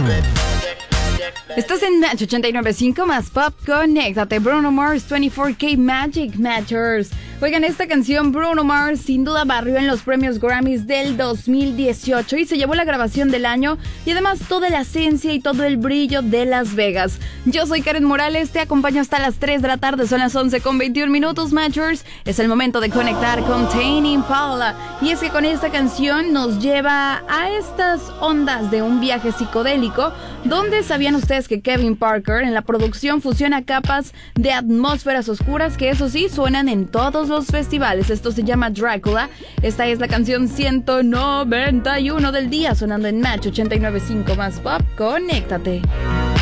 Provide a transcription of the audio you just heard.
Estás en Match 89.5 más Pop. Conéctate. Bruno Mars, 24K Magic Matters. Oigan, esta canción Bruno Mars sin duda barrió en los premios Grammys del 2018 y se llevó la grabación del año y además toda la esencia y todo el brillo de Las Vegas. Yo soy Karen Morales, te acompaño hasta las 3 de la tarde, son las 11:21 Matchers. Es el momento de conectar con Tame Impala. Y es que con esta canción nos lleva a estas ondas de un viaje psicodélico donde sabían ustedes que Kevin Parker en la producción fusiona capas de atmósferas oscuras que eso sí suenan en todos los festivales. Esto se llama Drácula. Esta es la canción 191 del día sonando en Match 89.5 más Pop. Conéctate.